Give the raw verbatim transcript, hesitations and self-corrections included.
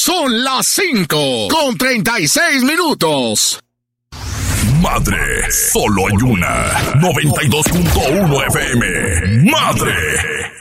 Son las cinco con treinta y seis minutos. Madre, solo hay una. noventa y dos punto uno F M. Madre.